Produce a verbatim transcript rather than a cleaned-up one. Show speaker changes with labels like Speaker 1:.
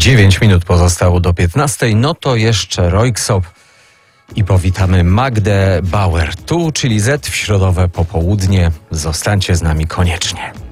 Speaker 1: Dziewięć minut pozostało do piętnastej, no to jeszcze Rojksop i powitamy Magdę Bauer. Tu, czyli Z w środowe popołudnie. Zostańcie z nami koniecznie.